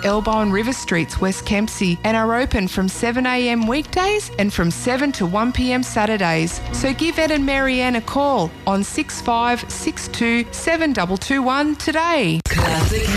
Elbow and River Streets, West Kempsey, and are open from 7 a.m. weekdays and from 7 to 1 p.m. Saturdays. So give Ed and Marianne a call on 6562 7221 today. Classic